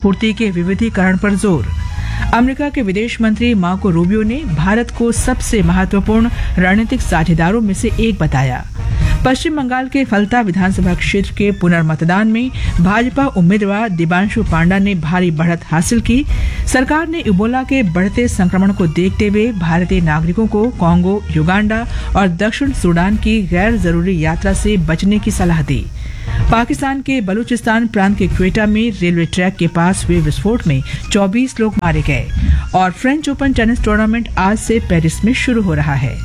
पूर्ति के विविधीकरण पर जोर। अमेरिका के विदेश मंत्री मार्को रूबियो ने भारत को सबसे महत्वपूर्ण रणनीतिक साझेदारों में से एक बताया। पश्चिम बंगाल के फलता विधानसभा क्षेत्र के पुनर्मतदान में भाजपा उम्मीदवार दिबांशु पांडा ने भारी बढ़त हासिल की। सरकार ने इबोला के बढ़ते संक्रमण को देखते हुए भारतीय नागरिकों को कांगो, युगांडा और दक्षिण सूडान की गैर जरूरी यात्रा से बचने की सलाह दी। पाकिस्तान के बलूचिस्तान प्रांत के क्वेटा में रेलवे ट्रैक के पास हुए विस्फोट में 24 लोग मारे गए। और फ्रेंच ओपन टेनिस टूर्नामेंट आज से पेरिस में शुरू हो रहा है।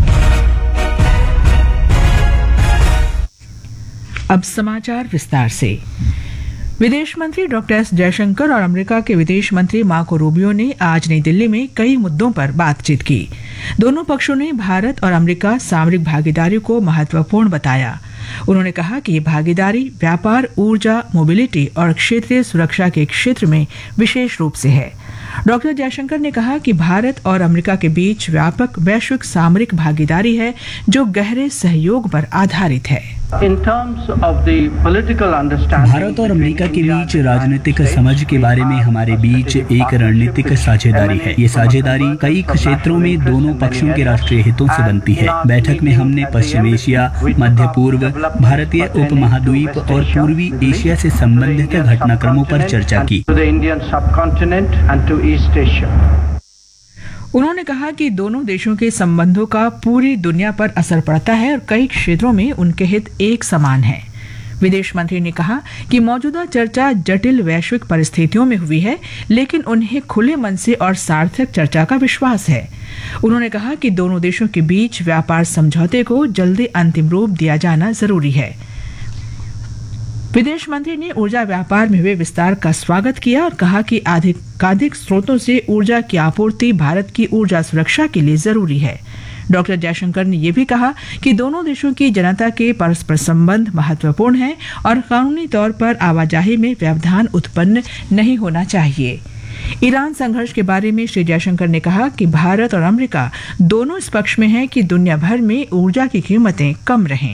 अब समाचार विस्तार से। विदेश मंत्री डॉक्टर एस जयशंकर और अमेरिका के विदेश मंत्री मार्को रूबियो ने आज नई दिल्ली में कई मुद्दों पर बातचीत की। दोनों पक्षों ने भारत और अमेरिका सामरिक भागीदारी को महत्वपूर्ण बताया। उन्होंने कहा कि ये भागीदारी व्यापार, ऊर्जा, मोबिलिटी और क्षेत्रीय सुरक्षा के क्षेत्र में विशेष रूप से है। डॉक्टर जयशंकर ने कहा कि भारत और अमेरिका के बीच व्यापक वैश्विक सामरिक भागीदारी है जो गहरे सहयोग पर आधारित है। भारत और अमेरिका के बीच राजनीतिक समझ के बारे में हमारे बीच एक रणनीतिक साझेदारी है। ये साझेदारी कई क्षेत्रों में दोनों पक्षों के राष्ट्रीय हितों से बनती है। बैठक में हमने पश्चिम एशिया, मध्य पूर्व, भारतीय उपमहाद्वीप और पूर्वी एशिया से संबंधित घटनाक्रमों पर चर्चा की। उन्होंने कहा कि दोनों देशों के संबंधों का पूरी दुनिया पर असर पड़ता है और कई क्षेत्रों में उनके हित एक समान हैं। विदेश मंत्री ने कहा कि मौजूदा चर्चा जटिल वैश्विक परिस्थितियों में हुई है, लेकिन उन्हें खुले मन से और सार्थक चर्चा का विश्वास है। उन्होंने कहा कि दोनों देशों के बीच व्यापार समझौते को जल्दी अंतिम रूप दिया जाना जरूरी है। विदेश मंत्री ने ऊर्जा व्यापार में हुए विस्तार का स्वागत किया और कहा कि अधिकाधिक स्रोतों से ऊर्जा की आपूर्ति भारत की ऊर्जा सुरक्षा के लिए जरूरी है। डॉक्टर जयशंकर ने यह भी कहा कि दोनों देशों की जनता के परस्पर संबंध महत्वपूर्ण हैं और कानूनी तौर पर आवाजाही में व्यवधान उत्पन्न नहीं होना चाहिए। ईरान संघर्ष के बारे में श्री जयशंकर ने कहा कि भारत और अमेरिका दोनों इस पक्ष में हैं कि दुनिया भर में ऊर्जा की कीमतें कम रहें।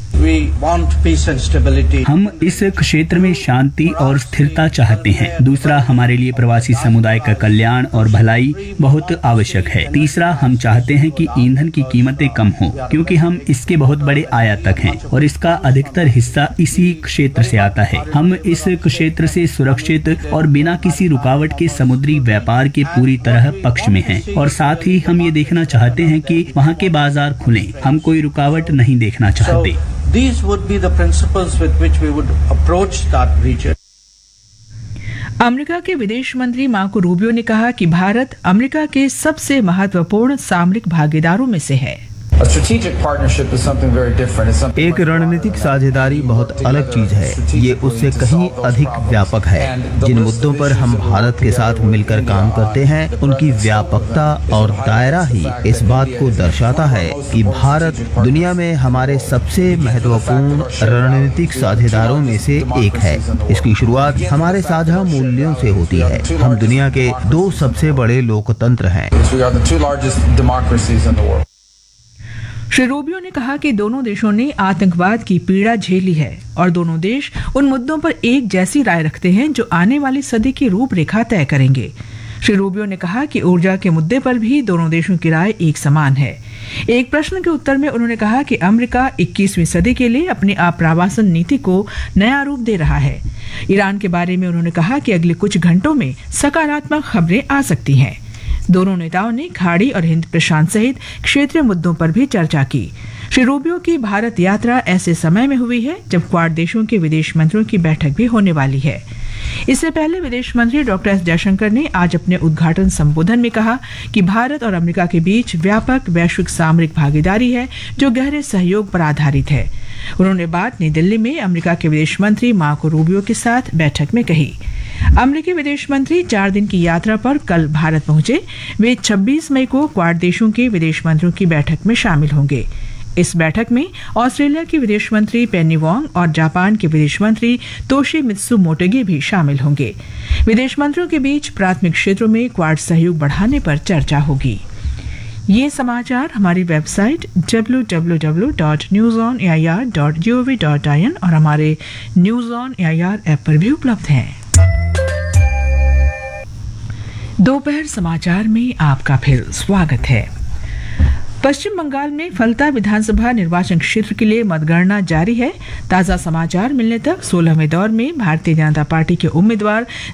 हम इस क्षेत्र में शांति और स्थिरता चाहते हैं। दूसरा, हमारे लिए प्रवासी समुदाय का कल्याण और भलाई बहुत आवश्यक है। तीसरा, हम चाहते हैं कि ईंधन की कीमतें कम हों, क्योंकि हम इसके बहुत बड़े आयातक हैं और इसका अधिकतर हिस्सा इसी क्षेत्र से आता है। हम इस क्षेत्र से सुरक्षित और बिना किसी रुकावट के समुद्री व्यापार के पूरी तरह पक्ष में हैं और साथ ही हम ये देखना चाहते हैं कि वहाँ के बाजार खुलें। हम कोई रुकावट नहीं देखना चाहते। These would be the principles with which we would approach that region. America के विदेश मंत्री मार्को रूबियो ने कहा कि भारत अमेरिका के सबसे महत्वपूर्ण सामरिक भागीदारों में से है। एक रणनीतिक साझेदारी बहुत अलग चीज है। ये उससे कहीं अधिक व्यापक है। जिन मुद्दों पर हम भारत के साथ मिलकर काम करते हैं, उनकी व्यापकता और दायरा ही इस बात को दर्शाता है कि भारत दुनिया में हमारे सबसे महत्वपूर्ण रणनीतिक साझेदारों में से एक है। इसकी शुरुआत हमारे साझा मूल्यों से होती है। हम दुनिया के 2 सबसे बड़े लोकतंत्र हैं। श्री रूबियो ने कहा कि दोनों देशों ने आतंकवाद की पीड़ा झेली है और दोनों देश उन मुद्दों पर एक जैसी राय रखते हैं जो आने वाली सदी की रूपरेखा तय करेंगे। श्री रूबियो ने कहा कि ऊर्जा के मुद्दे पर भी दोनों देशों की राय एक समान है। एक प्रश्न के उत्तर में उन्होंने कहा कि अमेरिका 21वीं सदी के लिए अपनी आप्रवासन नीति को नया रूप दे रहा है। ईरान के बारे में उन्होंने कहा कि अगले कुछ घंटों में सकारात्मक खबरें आ सकती हैं। दोनों नेताओं ने खाड़ी और हिंद प्रशांत सहित क्षेत्रीय मुद्दों पर भी चर्चा की। श्री रूबियो की भारत यात्रा ऐसे समय में हुई है जब क्वाड देशों के विदेश मंत्रियों की बैठक भी होने वाली है। इससे पहले विदेश मंत्री डॉक्टर एस जयशंकर ने आज अपने उद्घाटन संबोधन में कहा कि भारत और अमेरिका के बीच व्यापक वैश्विक सामरिक भागीदारी है जो गहरे सहयोग पर आधारित है। उन्होंने बात नई दिल्ली में अमेरिका के विदेश मंत्री मार्को रूबियो के साथ बैठक में कही। अमेरिकी विदेश मंत्री 4 दिन की यात्रा पर कल भारत पहुंचे। वे 26 मई को क्वाड देशों के विदेश मंत्रियों की बैठक में शामिल होंगे। इस बैठक में ऑस्ट्रेलिया की विदेश मंत्री पेनी वोंग और जापान के विदेश मंत्री तोशिमित्सु मोटेगी भी शामिल होंगे। विदेश मंत्रियों के बीच प्राथमिक क्षेत्रों में क्वाड सहयोग बढ़ाने पर चर्चा होगी। ये समाचार हमारी वेबसाइट www.newsonair.gov.in और हमारे न्यूज़ ऑन एआईआर ऐप पर भी उपलब्ध हैं। दोपहर समाचार में आपका फिर स्वागत है। पश्चिम बंगाल में फलता विधानसभा निर्वाचन क्षेत्र के लिए मतगणना जारी है। ताजा समाचार मिलने तक 16वें दौर में भारतीय जनता पार्टी के उम्मीदवार